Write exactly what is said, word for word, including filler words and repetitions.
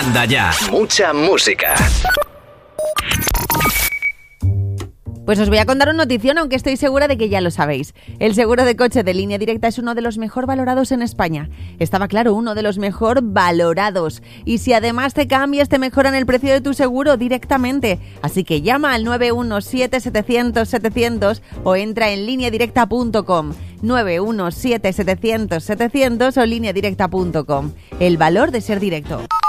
Manda ya. Mucha música. Pues os voy a contar una notición, aunque estoy segura de que ya lo sabéis. El seguro de coche de Línea Directa es uno de los mejor valorados en España. Estaba claro, uno de los mejor valorados. Y si además te cambias, te mejoran el precio de tu seguro directamente. Así que llama al nueve uno siete setecientos setecientos o entra en línea directa punto com. nueve uno siete setecientos setecientos o línea directa punto com. El valor de ser directo.